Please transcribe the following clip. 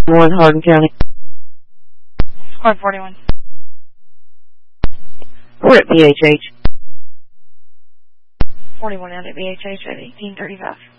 1 Hardin County. Squad 41. We're at BHH. 41 out at BHH at 1835.